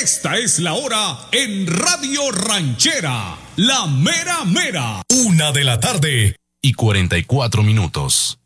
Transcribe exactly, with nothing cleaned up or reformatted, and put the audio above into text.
Esta es la hora en Radio Ranchera, la mera mera. Una de la tarde y cuarenta y cuatro minutos.